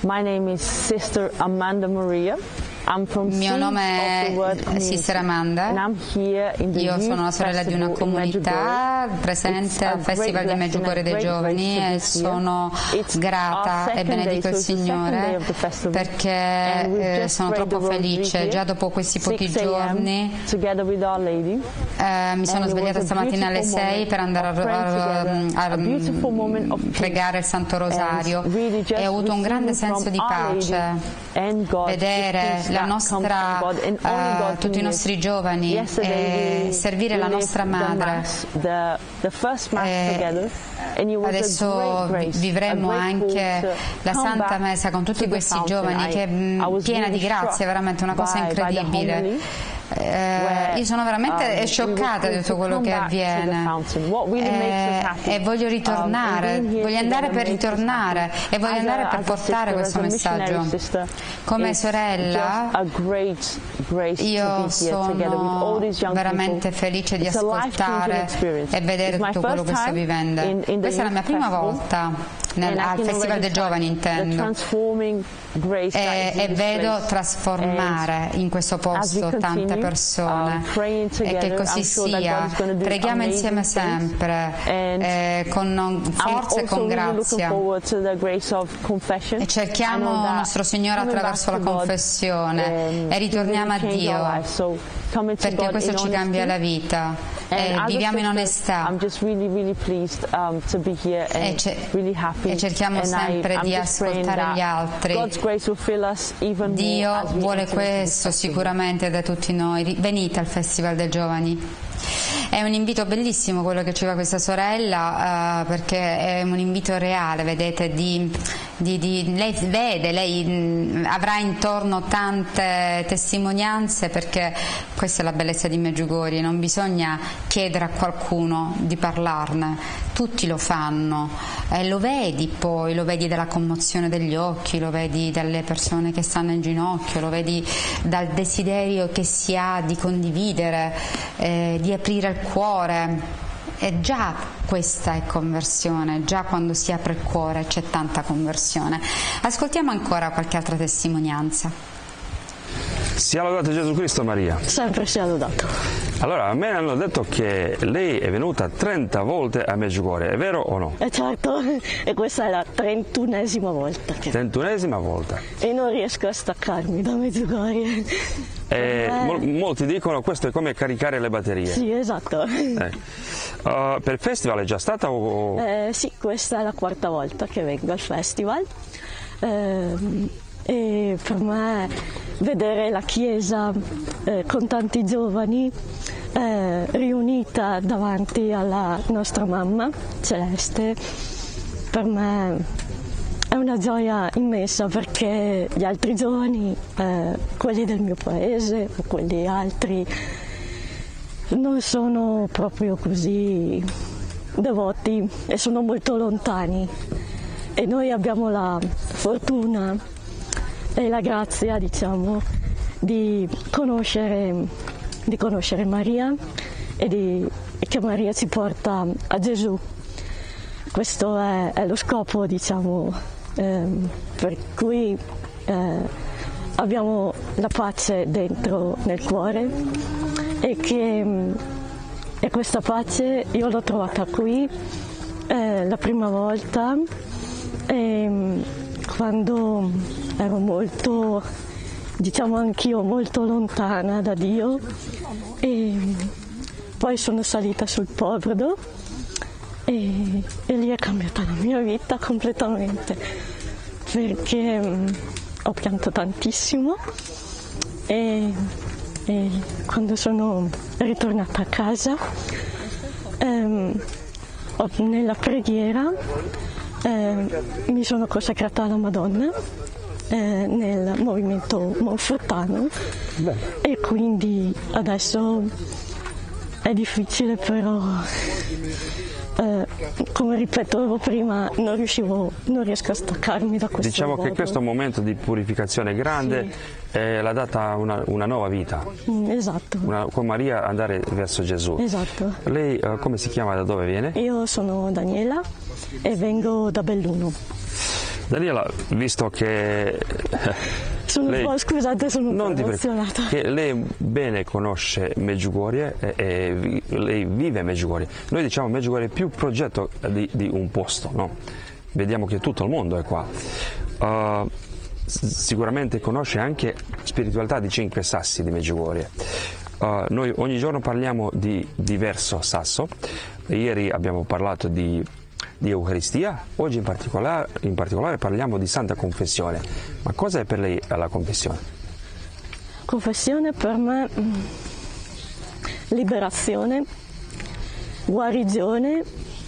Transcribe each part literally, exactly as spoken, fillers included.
My name is Sister Amanda Maria. I'm from Il mio nome è Sister Amanda. Io sono la sorella di una comunità presente al Festival di Medjugorje dei Giovani e sono grata e benedico il Signore perché eh, sono troppo felice. Già dopo questi pochi giorni eh, mi sono svegliata stamattina alle sei per andare a, a, a pregare il Santo Rosario e ho avuto un grande senso di pace, vedere la nostra, uh, tutti i nostri giovani e servire la nostra madre. E adesso vivremo anche la Santa Messa con tutti questi giovani che è piena di grazia, veramente una cosa incredibile. Eh, io sono veramente um, scioccata di tutto quello che avviene eh, e voglio ritornare, voglio andare per ritornare e voglio andare per portare questo messaggio. Come sorella io sono veramente felice di ascoltare e vedere tutto quello che sto vivendo. Questa è la mia prima volta nel, al Festival dei Giovani, intendo, e, e vedo trasformare in questo posto tante persone e che così sia. Preghiamo insieme sempre eh, con forza e con grazia e cerchiamo il nostro Signore attraverso la confessione e ritorniamo a Dio, perché questo ci cambia la vita e viviamo in onestà e, ce e cerchiamo sempre di ascoltare gli altri. Dio vuole questo sicuramente da tutti noi. Venite al Festival dei Giovani. È un invito bellissimo quello che ci fa questa sorella, uh, perché è un invito reale, vedete, di, di, di, lei vede, lei mh, avrà intorno tante testimonianze, perché questa è la bellezza di Medjugorje, non bisogna chiedere a qualcuno di parlarne, tutti lo fanno e lo vedi poi, lo vedi dalla commozione degli occhi, lo vedi dalle persone che stanno in ginocchio, lo vedi dal desiderio che si ha di condividere, eh, di aprire il cuore. E già questa è conversione, già quando si apre il cuore c'è tanta conversione. Ascoltiamo ancora qualche altra testimonianza. Sia lodato Gesù Cristo, Maria. Sempre sia lodato. Allora, a me hanno detto che lei è venuta trenta volte a Medjugorje, è vero o no? Eh certo, e questa è la trentunesima volta. Che... Trentunesima volta. E non riesco a staccarmi da Medjugorje. Eh, mol molti dicono questo è come caricare le batterie. Sì, esatto. Eh. Uh, per il festival è già stata o... Eh, sì, questa è la quarta volta che vengo al festival. Eh, e per me vedere la chiesa eh, con tanti giovani eh, riunita davanti alla nostra mamma Celeste, per me è una gioia immensa, perché gli altri giovani, eh, quelli del mio paese o quelli altri, non sono proprio così devoti e sono molto lontani, e noi abbiamo la fortuna e la grazia, diciamo, di conoscere, di conoscere Maria e di, che Maria ci porta a Gesù. Questo è, è lo scopo, diciamo, ehm, per cui eh, abbiamo la pace dentro nel cuore, e che e questa pace io l'ho trovata qui eh, la prima volta, e, quando ero molto, diciamo anch'io, molto lontana da Dio, e poi sono salita sul Pobrodo e, e lì è cambiata la mia vita completamente, perché um, ho pianto tantissimo, e, e quando sono ritornata a casa um, ho, nella preghiera Eh, mi sono consacrata alla Madonna eh, nel movimento monfortano. Beh. E quindi adesso è difficile, però eh, come ripeto prima, non riuscivo, non riesco a staccarmi da questo. Diciamo luogo. Che questo momento di purificazione grande sì. eh, l'ha data una, una nuova vita. Mm, esatto. Una, con Maria andare verso Gesù. Esatto. Lei eh, come si chiama, da dove viene? Io sono Daniela e vengo da Belluno. Daniela, visto che sono lei, un po', scusate, sono un non po' emozionata. Che lei bene conosce Medjugorje e, e lei vive a Medjugorje. Noi diciamo Medjugorje è più progetto di, di un posto, no? Vediamo che tutto il mondo è qua. Uh, sicuramente conosce anche spiritualità di cinque sassi di Medjugorje. Uh, noi ogni giorno parliamo di diverso sasso. Ieri abbiamo parlato di, di Eucaristia, oggi in particolare, in particolare parliamo di Santa Confessione. Ma cosa è per lei la confessione? Confessione per me liberazione, guarigione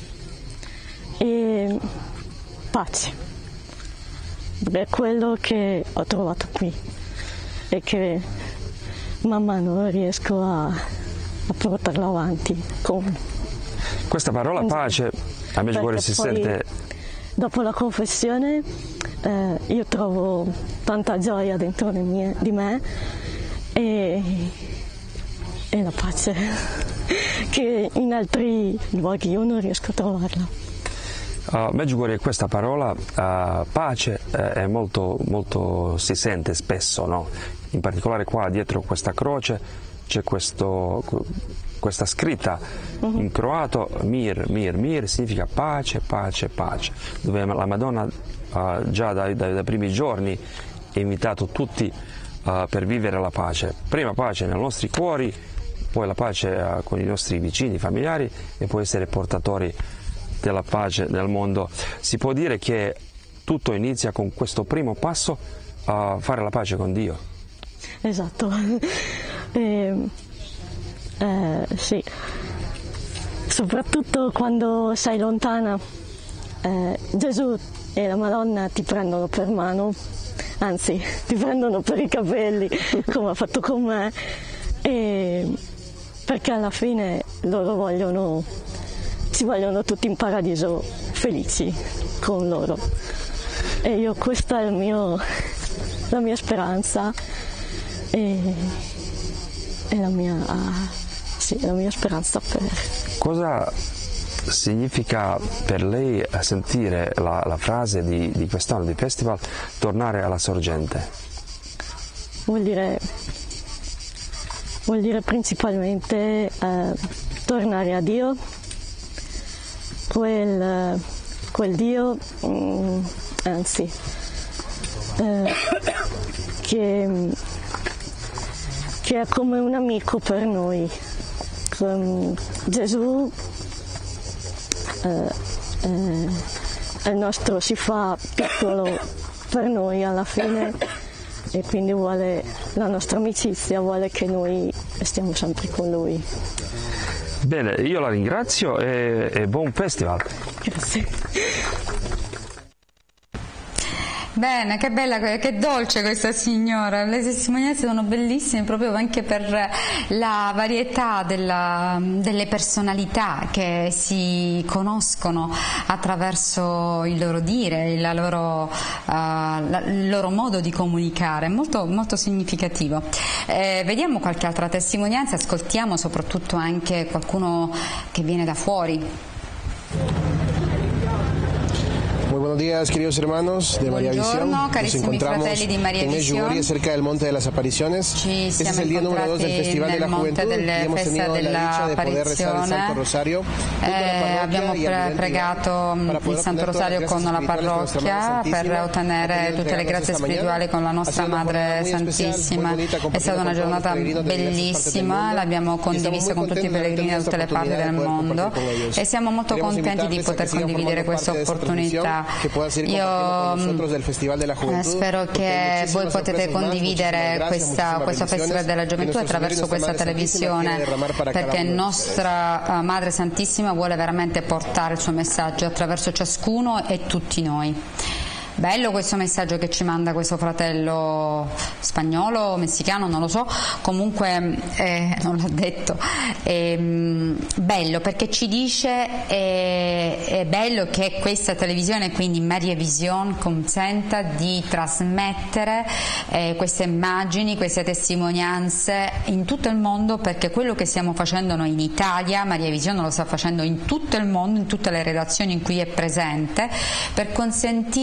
e pace. È quello che ho trovato qui e che man mano riesco a, a portarlo avanti con... Questa parola pace a Medjugorje si sente... Dopo la confessione eh, io trovo tanta gioia dentro di me, di me e, e la pace che in altri luoghi io non riesco a trovarla. Uh, Medjugorje, questa parola uh, pace eh, è molto, molto si sente spesso, no? In particolare qua dietro questa croce c'è questo, questa scritta uh-huh. in croato, mir, mir, mir significa pace, pace, pace, dove la Madonna uh, già dai, dai, dai primi giorni ha invitato tutti uh, per vivere la pace. Prima pace nei nostri cuori, poi la pace uh, con i nostri vicini, familiari e poi essere portatori della pace nel mondo. Si può dire che tutto inizia con questo primo passo a fare la pace con Dio. Esatto. eh, eh, sì. Soprattutto quando sei lontana, eh, Gesù e la Madonna ti prendono per mano, anzi ti prendono per i capelli come ha fatto con me, e perché alla fine loro vogliono ci vogliono tutti in paradiso felici con loro, e io questa è il mio, la mia speranza e, e la, mia, sì, la mia speranza per... Cosa significa per lei sentire la, la frase di, di quest'anno di festival, tornare alla sorgente? Vuol dire, vuol dire principalmente eh, tornare a Dio, Quel, quel Dio, mm, anzi, eh, che, che è come un amico per noi. Um, Gesù eh, eh, è il nostro, si fa piccolo per noi alla fine e quindi vuole la nostra amicizia, vuole che noi stiamo sempre con Lui. Bene, io la ringrazio e, e buon festival. Grazie. Bene, che bella, che dolce questa signora. Le testimonianze sono bellissime proprio anche per la varietà della, delle personalità che si conoscono attraverso il loro dire, il loro, uh, la, il loro modo di comunicare, molto, molto significativo. Eh, vediamo qualche altra testimonianza, ascoltiamo soprattutto anche qualcuno che viene da fuori. Muy buenos días, queridos hermanos de María Visión. Nos encontramos en Medjugorje, cerca del Monte de las Apariciones. Este es el día número dos del Festival de la Juventud y hemos tenido la dicha de poder rezar el Santo Rosario. Eh, abbiamo pre pregato il Santo Rosario con la parrocchia per ottenere tutte le grazie spirituali con la nostra Madre Santissima. È stata una giornata bellissima, l'abbiamo condivisa con tutti i pellegrini da tutte le parti del mondo e siamo molto contenti di poter condividere questa opportunità. Io eh, spero che voi potete condividere questa, questo Festival della Gioventù attraverso questa televisione, perché nostra uh, Madre Santissima vuole veramente portare il suo messaggio attraverso ciascuno e tutti noi. Bello questo messaggio che ci manda questo fratello spagnolo, messicano, non lo so, comunque eh, non l'ha detto. È, bello perché ci dice è, è bello che questa televisione, quindi Maria Vision, consenta di trasmettere eh, queste immagini, queste testimonianze in tutto il mondo, perché quello che stiamo facendo noi in Italia, Maria Vision lo sta facendo in tutto il mondo, in tutte le redazioni in cui è presente, per consentire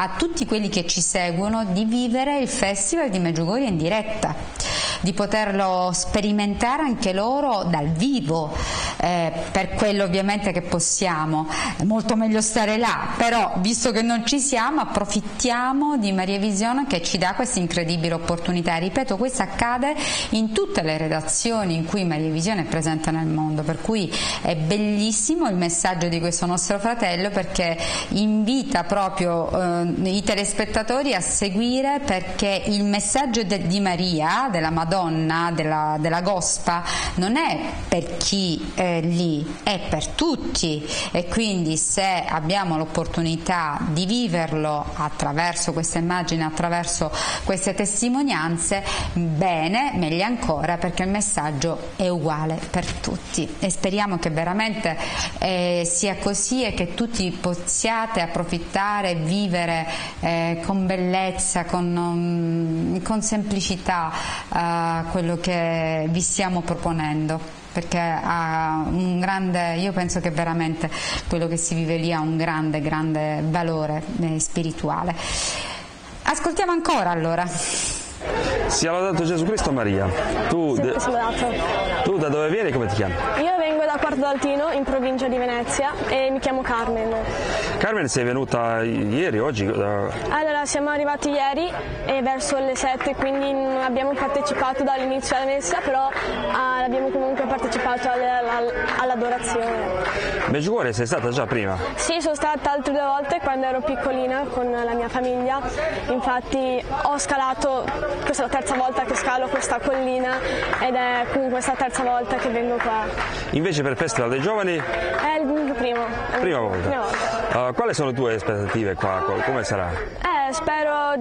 a tutti quelli che ci seguono di vivere il Festival di Medjugorje in diretta, di poterlo sperimentare anche loro dal vivo, eh, per quello ovviamente che possiamo. È molto meglio stare là, però visto che non ci siamo approfittiamo di Maria Visione che ci dà questa incredibile opportunità. Ripeto, questo accade in tutte le redazioni in cui Maria Visione è presente nel mondo, per cui è bellissimo il messaggio di questo nostro fratello, perché invita proprio eh, i telespettatori a seguire, perché il messaggio de, di Maria, della Madonna, della, della Gospa, non è per chi è lì, è per tutti, e quindi se abbiamo l'opportunità di viverlo attraverso queste immagini, attraverso queste testimonianze, bene, meglio ancora, perché il messaggio è uguale per tutti, e speriamo che veramente eh, sia così e che tutti possiate approfittare e vivere eh, con bellezza, con, um, con semplicità uh, quello che vi stiamo proponendo, perché ha un grande, io penso che veramente quello che si vive lì ha un grande grande valore eh, spirituale. Ascoltiamo ancora allora. Sia lodato Gesù Cristo. Maria, tu, de, tu da dove vieni e come ti chiami? Io vengo da Quarto d'Altino, in provincia di Venezia, e mi chiamo Carmen. Carmen, sei venuta ieri, oggi? Allora, siamo arrivati ieri e verso le sette, quindi non abbiamo partecipato dall'inizio alla messa, però ah, abbiamo comunque partecipato all'adorazione. Medjugorje sei stata già prima? Sì, sono stata altre due volte quando ero piccolina con la mia famiglia, infatti ho scalato, questa è la terza volta che scalo questa collina ed è comunque questa terza volta che vengo qua. Invece per il Festival dei Giovani? È il primo. Prima volta. Prima volta. Uh, quali sono le tue aspettative qua? Come sarà? Eh, spero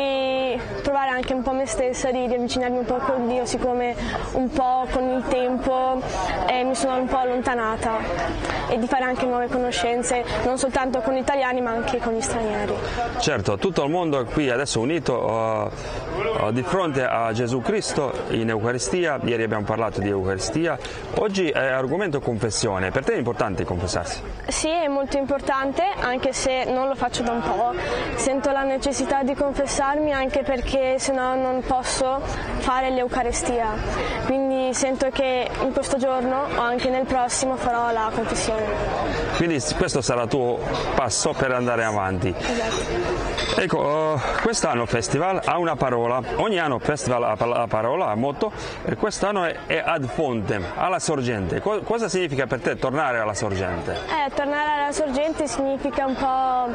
di trovare anche un po' me stessa, di riavvicinarmi un po' con Dio, siccome un po' con il tempo eh, mi sono un po' allontanata, e di fare anche nuove conoscenze, non soltanto con gli italiani ma anche con gli stranieri. Certo, tutto il mondo è qui adesso unito uh, uh, di fronte a Gesù Cristo in Eucaristia. Ieri abbiamo parlato di Eucaristia, oggi è argomento confessione. Per te è importante confessarsi? Sì, è molto importante, anche se non lo faccio da un po'. Sento la necessità di confessarmi anche perché sennò non posso fare l'Eucaristia, quindi sento che in questo giorno o anche nel prossimo farò la confessione. Quindi questo sarà il tuo passo per andare avanti. Esatto. Ecco, uh, quest'anno il festival ha una parola, ogni anno il festival ha la parola, ha motto, e quest'anno è, è ad fontem, alla sorgente. Co cosa significa per te tornare alla sorgente? Eh, tornare alla sorgente significa un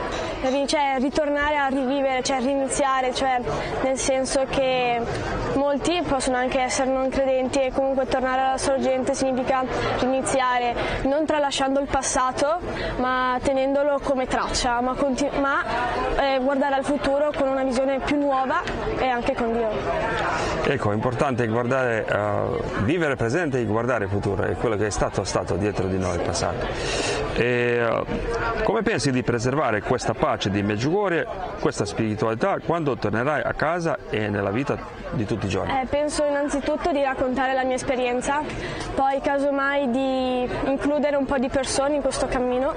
po' cioè, ritornare a rivivere, cioè riniziare, cioè nel senso che molti possono anche essere non credenti, e comunque tornare alla sorgente significa riniziare, non tralasciando il passato ma tenendolo come traccia, ma, ma eh, guardare al futuro con una visione più nuova e anche con Dio. Ecco, è importante guardare, uh, vivere presente e guardare il futuro, è quello che è stato stato dietro di noi il passato. E, uh, come pensi di preservare questa pace di Medjugorje, questa spiritualità, quando tornerai a casa e nella vita di tutti i giorni? Eh, penso innanzitutto di raccontare la mia esperienza, poi casomai di includere un po' di persone in questo cammino,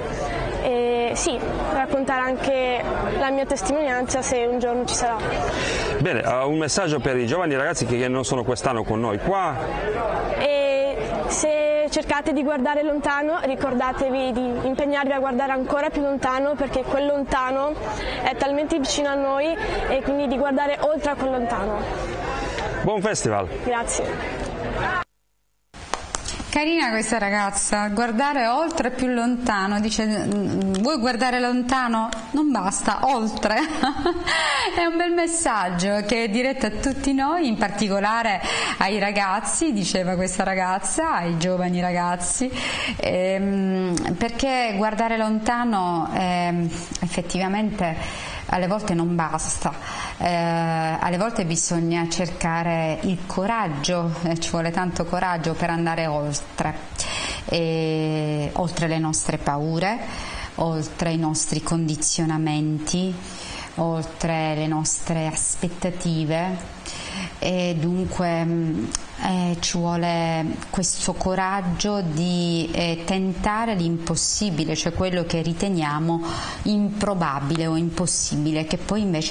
e sì, raccontare anche la mia testimonianza se un giorno ci sarà. Bene, uh, un messaggio per i giovani ragazzi che non sono quest'anno con noi qua. E se cercate di guardare lontano, ricordatevi di impegnarvi a guardare ancora più lontano, perché quel lontano è talmente vicino a noi, e quindi di guardare oltre a quel lontano. Buon festival! Grazie! Carina questa ragazza, guardare oltre più lontano, dice vuoi guardare lontano? Non basta, oltre. È un bel messaggio che è diretto a tutti noi, in particolare ai ragazzi, diceva questa ragazza, ai giovani ragazzi, ehm, perché guardare lontano eh, effettivamente alle volte non basta, eh, alle volte bisogna cercare il coraggio, eh, ci vuole tanto coraggio per andare oltre, e, oltre le nostre paure, oltre i nostri condizionamenti, oltre le nostre aspettative, e dunque eh, ci vuole questo coraggio di eh, tentare l'impossibile, cioè quello che riteniamo improbabile o impossibile, che poi invece